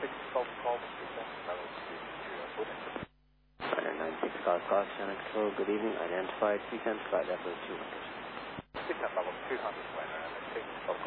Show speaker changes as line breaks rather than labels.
Golf Golf, level 2,
Fighter 96 Golf Golf, Channel Control, good evening. Identified, 310, flight level 200.
210 level 200, Fighter 96 Golf